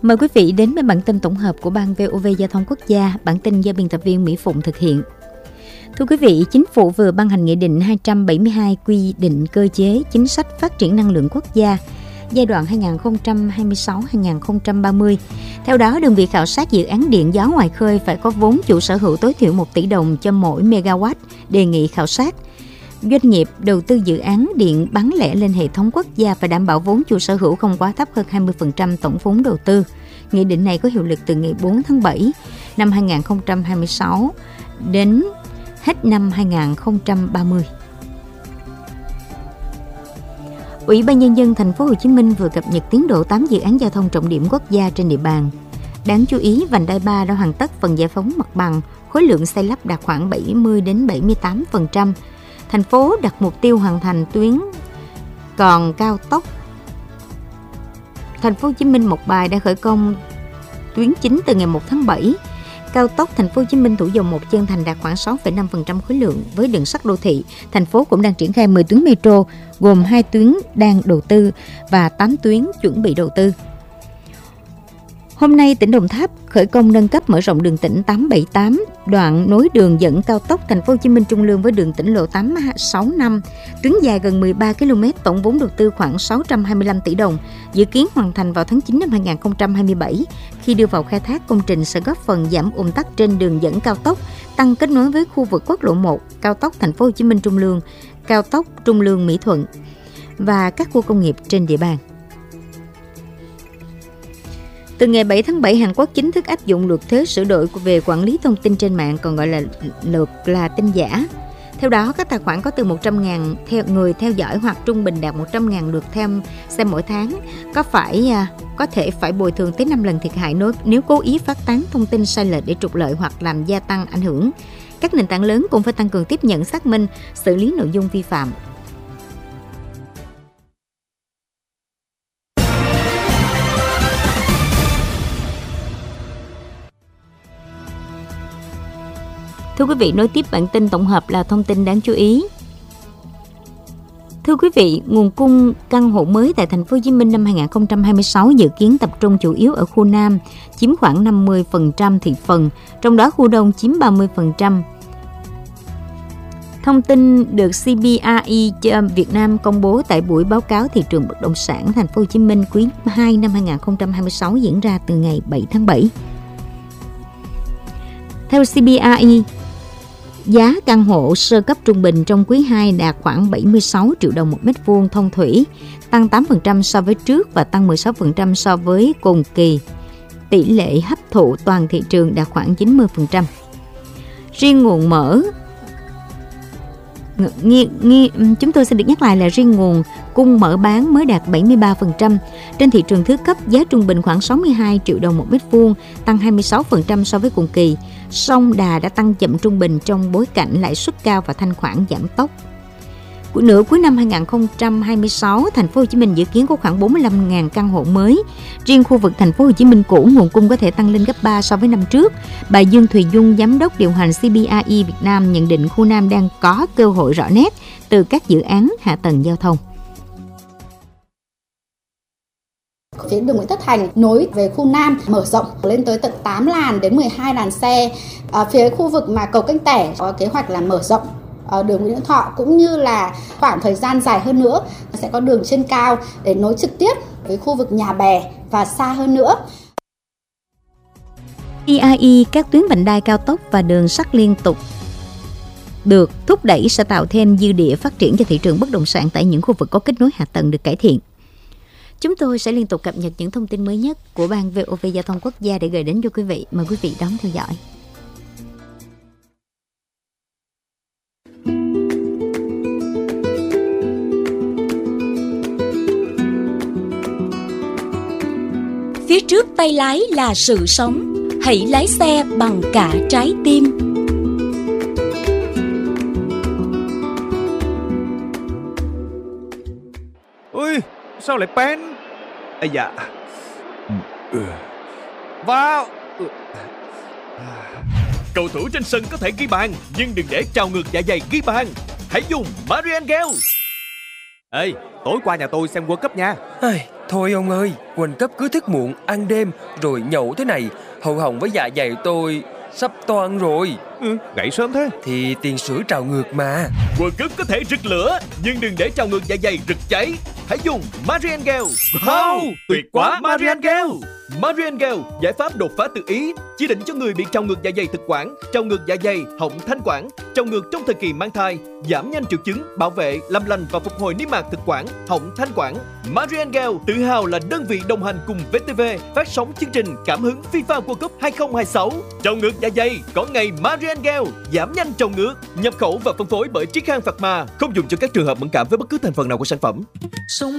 Mời quý vị đến với bản tin tổng hợp của Ban VOV Giao thông Quốc gia, bản tin do biên tập viên Mỹ Phụng thực hiện. Thưa quý vị, Chính phủ vừa ban hành Nghị định 272 quy định cơ chế chính sách phát triển năng lượng quốc gia giai đoạn 2026-2030. Theo đó, đơn vị khảo sát dự án điện gió ngoài khơi phải có vốn chủ sở hữu tối thiểu 1 tỷ đồng cho mỗi megawatt đề nghị khảo sát. Doanh nghiệp đầu tư dự án điện bán lẻ lên hệ thống quốc gia phải đảm bảo vốn chủ sở hữu không quá thấp hơn 20% tổng vốn đầu tư. Nghị định này có hiệu lực từ ngày 4 tháng 7 năm 2026 đến hết năm 2030. Ủy ban Nhân dân Thành phố Hồ Chí Minh vừa cập nhật tiến độ 8 dự án giao thông trọng điểm quốc gia trên địa bàn. Đáng chú ý, vành đai 3 đã hoàn tất phần giải phóng mặt bằng, khối lượng xây lắp đạt khoảng 70 đến 78%. Thành phố đặt mục tiêu hoàn thành tuyến còn cao tốc Thành phố Hồ Chí Minh Mộc Bài đã khởi công tuyến chính từ ngày 1 tháng 7. Cao tốc Thành phố Hồ Chí Minh Thủ Dầu Một Chân Thành đạt khoảng 6,5% khối lượng. Với đường sắt đô thị, thành phố cũng đang triển khai 10 tuyến metro, gồm 2 tuyến đang đầu tư và 8 tuyến chuẩn bị đầu tư. Hôm nay, tỉnh Đồng Tháp khởi công nâng cấp mở rộng đường tỉnh 878, đoạn nối đường dẫn cao tốc Thành phố Hồ Chí Minh Trung Lương với đường tỉnh lộ 865, tuyến dài gần 13 km, tổng vốn đầu tư khoảng 625 tỷ đồng, dự kiến hoàn thành vào tháng 9 năm 2027. Khi đưa vào khai thác, công trình sẽ góp phần giảm ùn tắc trên đường dẫn cao tốc, tăng kết nối với khu vực quốc lộ 1, cao tốc Thành phố Hồ Chí Minh Trung Lương, cao tốc Trung Lương Mỹ Thuận và các khu công nghiệp trên địa bàn. Từ ngày 7 tháng 7, Hàn Quốc chính thức áp dụng luật thuế sửa đổi về quản lý thông tin trên mạng, còn gọi là luật là tin giả. Theo đó, các tài khoản có từ 100.000 người theo dõi hoặc trung bình đạt 100.000 lượt xem mỗi tháng có thể phải bồi thường tới 5 lần thiệt hại nếu cố ý phát tán thông tin sai lệch để trục lợi hoặc làm gia tăng ảnh hưởng. Các nền tảng lớn cũng phải tăng cường tiếp nhận, xác minh, xử lý nội dung vi phạm. Thưa quý vị, nối tiếp bản tin tổng hợp là thông tin đáng chú ý. Thưa quý vị, nguồn cung căn hộ mới tại Thành phố Hồ Chí Minh năm 2026 dự kiến tập trung chủ yếu ở khu Nam, chiếm khoảng 50% thị phần, trong đó khu Đông chiếm 30%. Thông tin được CBRE Việt Nam công bố tại buổi báo cáo thị trường bất động sản Thành phố Hồ Chí Minh quý 2 năm 2026 diễn ra từ ngày 7 tháng 7. Theo CBRE, giá căn hộ sơ cấp trung bình trong quý 2 đạt khoảng 76 triệu đồng một mét vuông thông thủy, tăng 8% so với trước và tăng 16% so với cùng kỳ. Tỷ lệ hấp thụ toàn thị trường đạt khoảng 90%. Riêng nguồn mở, chúng tôi xin được nhắc lại là riêng nguồn cung mở bán mới đạt 73%. Trên thị trường thứ cấp, giá trung bình khoảng 62 triệu đồng một mét vuông, tăng 26% so với cùng kỳ. Song đà đã tăng chậm trung bình trong bối cảnh lãi suất cao và thanh khoản giảm tốc. Nửa cuối năm 2026, Thành phố Hồ Chí Minh dự kiến có khoảng 45.000 căn hộ mới. Riêng khu vực Thành phố Hồ Chí Minh cũ, nguồn cung có thể tăng lên gấp 3 so với năm trước. Bà Dương Thùy Dung, giám đốc điều hành CBRE Việt Nam nhận định khu Nam đang có cơ hội rõ nét từ các dự án hạ tầng giao thông. Phía đường Nguyễn Tất Thành nối về khu Nam mở rộng lên tới tận 8 làn đến 12 làn xe. Phía khu vực mà cầu Kênh Tẻ có kế hoạch là mở rộng đường Nguyễn Hữu Thọ, cũng như là khoảng thời gian dài hơn nữa sẽ có đường trên cao để nối trực tiếp với khu vực Nhà Bè và xa hơn nữa. EIE, các tuyến vành đai cao tốc và đường sắt liên tục được thúc đẩy sẽ tạo thêm dư địa phát triển cho thị trường bất động sản tại những khu vực có kết nối hạ tầng được cải thiện. Chúng tôi sẽ liên tục cập nhật những thông tin mới nhất của Ban VOV Giao thông Quốc gia để gửi đến cho quý vị. Mời quý vị đón theo dõi. Phía trước tay lái là sự sống, hãy lái xe bằng cả trái tim. Ui, sao lại pen? Ây da. Vào. Cầu thủ trên sân có thể ghi bàn, nhưng đừng để trào ngược dạ dày ghi bàn. Hãy dùng Mariangel. Ê, tối qua nhà tôi xem World Cup nha. Thôi ông ơi, Quỳnh cấp cứ thức muộn, ăn đêm rồi nhậu thế này, hậu hỏng với dạ dày tôi sắp toang rồi. Dậy sớm thế. Thì tiền sữa trào ngược mà. World Cup có thể rực lửa, nhưng đừng để trào ngược dạ dày rực cháy. Hãy dùng Marian Gel. Wow, tuyệt quá Marian Gel. Marian Gel, giải pháp đột phá từ Ý, chỉ định cho người bị trào ngược dạ dày thực quản, trào ngược dạ dày, họng thanh quản, trào ngược trong thời kỳ mang thai, giảm nhanh triệu chứng, bảo vệ, làm lành và phục hồi niêm mạc thực quản, họng thanh quản. Marian Gel tự hào là đơn vị đồng hành cùng VTV phát sóng chương trình Cảm hứng FIFA World Cup 2026. Trào ngược dạ dày có ngày Marian Gel, giảm nhanh trào ngược, nhập khẩu và phân phối bởi Triết Khang Pharma, không dùng cho các trường hợp mẫn cảm với bất cứ thành phần nào của sản phẩm.